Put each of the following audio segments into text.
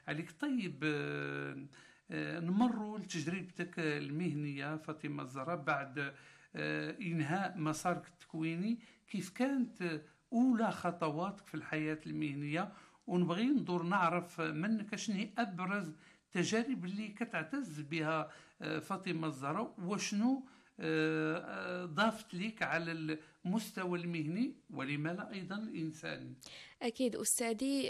عليك. طيب نمروا لتجربتك المهنية فاطمة الزهراء بعد إنهاء مسارك التكويني. كيف كانت أولى خطواتك في الحياة المهنية؟ ونبغي ندور نعرف منك شنو هي أبرز التجارب اللي كتعتز بها فاطمة الزهراء، وشنو ضافت لك على المستوى المهني ولما لا أيضا الإنساني. أكيد أستاذي.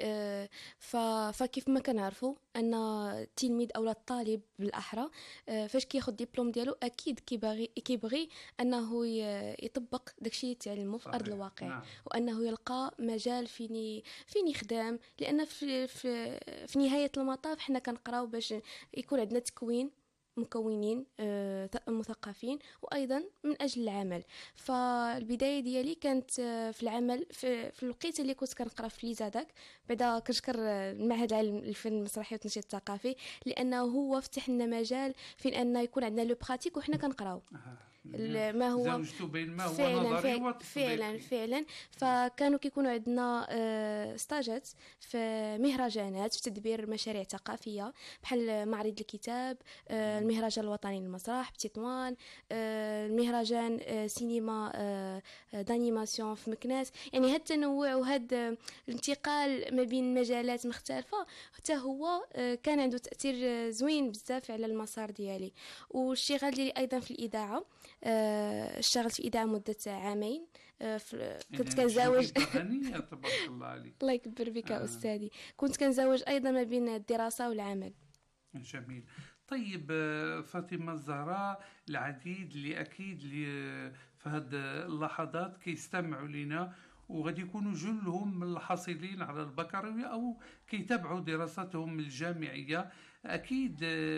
فكيف ما كنعرفوا أن التلميذ أو الطالب بالأحرى فاش كياخد ديبلوم ديالو أكيد كيبغي أنه يطبق داكشي اللي تعلمه في أرض الواقع. نعم. وأنه يلقى مجال فين يخدم، لأن في نهاية المطاف حنا كنقراو باش يكون عندنا تكوين مكونين مثقفين، وايضا من اجل العمل. فالبدايه ديالي كانت في العمل في الوقيته اللي كنت كنقرا في ليزاداك. بعدا كنشكر المعهد العالمي للفن المسرحي والتنشيط الثقافي، لانه هو فتح لنا مجال فين ان يكون عندنا لو براتيك وحنا كنقراو ما هو زوجته بين ما هو نظري وتطبيقي. فعلا. فكانوا كيكونوا عندنا ستاجات في مهرجانات، في تدبير مشاريع ثقافيه بحال معرض الكتاب، المهرجان الوطني للمسرح بتطوان، المهرجان سينما دانيماسيون في مكناس. يعني هاد التنوع وهاد الانتقال ما بين مجالات مختلفه حتى هو كان عنده تاثير زوين بزاف على المسار ديالي. والاشتغال ديالي ايضا في الاذاعه، اشتغلت في الاذاعه مده عامين. كنت كنزاوج غنية تبارك الله عليك. الله يكبر بك استاذي. كنت كنزاوج ايضا ما بين الدراسه والعمل. جميل. طيب فاطمة الزهراء، العديد اللي أكيد اللي في هذه اللحظات كيستمعوا لنا وغادي يكونوا جلهم من الحاصلين على البكالوريا أو كيتابعوا دراستهم الجامعية، أكيد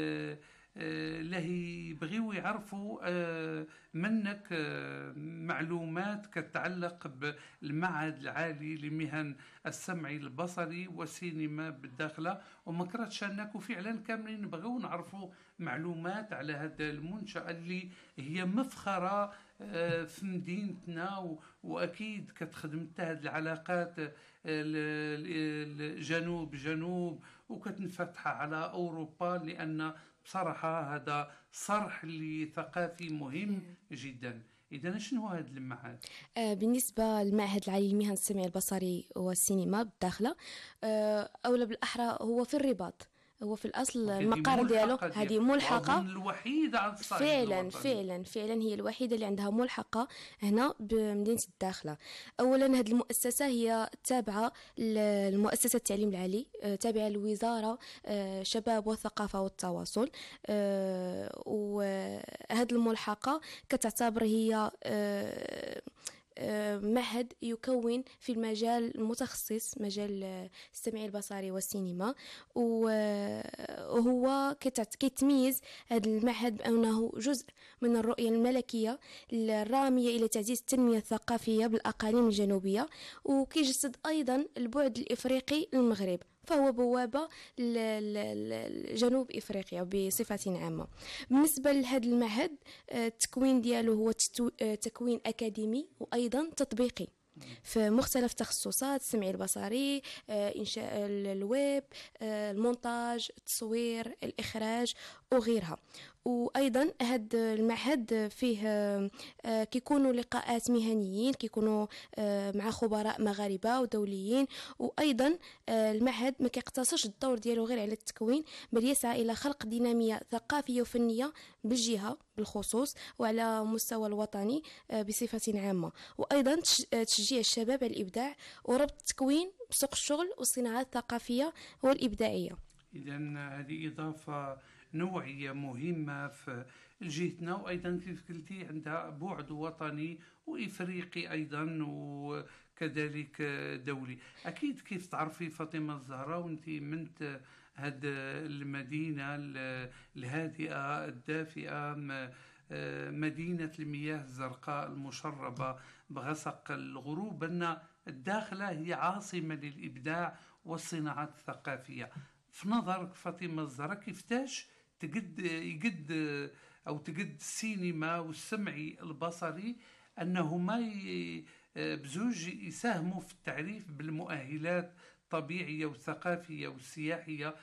لا يبغيو يعرفوا منك معلومات كتعلق بالمعهد العالي لمهن السمعي البصري والسينما بالداخله. وما كرهتش انك وفعلا كاملين نبغيو نعرفوا معلومات على هذا المنشأة اللي هي مفخرة في مدينتنا، واكيد كتخدم هذه العلاقات الجنوب جنوب وكتنفتح على اوروبا، لان بصراحة هذا صرح ثقافي مهم جدا. إذا شنو هذا المعهد؟ بالنسبة للمعهد العالي للمهن السمعي البصري والسينما بالداخلة، أولى بالأحرى هو في الرباط. هو في الأصل المقر ديالو هذه ملحقة الوحيدة على الصعيد فعلا هي الوحيدة اللي عندها ملحقة هنا بمدينة الداخلة. أولا هذه المؤسسة هي تابعة للمؤسسة التعليم العالي، تابعة للوزارة شباب والثقافة والتواصل. وهذه الملحقة كتعتبر هي معهد يكون في المجال المتخصص، مجال السمع البصري والسينما. وهو كيتميز هذا المعهد بأنه جزء من الرؤية الملكية الرامية إلى تعزيز التنمية الثقافية بالأقاليم الجنوبية، وكيجسد أيضا البعد الإفريقي للمغرب، فهو بوابة لجنوب إفريقيا بصفة عامة. بالنسبة لهذا المعهد التكوين دياله هو تكوين أكاديمي وأيضا تطبيقي في مختلف تخصصات السمع البصري، إنشاء الويب، المونتاج، التصوير، الإخراج وغيرها. وأيضا هذا المعهد فيه كيكونوا لقاءات مهنيين، كيكونوا مع خبراء مغاربة ودوليين. وأيضا المعهد ما كيقتصرش الدور ديالو غير على التكوين، بل يسعى إلى خلق دينامية ثقافية وفنية بالجهة بالخصوص وعلى مستوى الوطني بصفة عامة. وأيضا تشجيع الشباب على الإبداع وربط التكوين بسوق الشغل والصناعات الثقافية والإبداعية. إذن هذه إضافة نوعية مهمة في جهتنا، وأيضا كيف قلتي عندها بعد وطني وإفريقي أيضا وكذلك دولي. أكيد كيف تعرفي فاطمة الزهراء وأنت منت هذه المدينة الهادئة الدافئة، مدينة المياه الزرقاء المشربة بغسق الغروب، أن الداخلة هي عاصمة للإبداع والصناعات الثقافية. في نظرك فاطمة الزهراء كيفتاش يقد السينما والسمعي البصري أنهما بزوج يساهموا في التعريف بالمؤهلات الطبيعية والثقافية والسياحية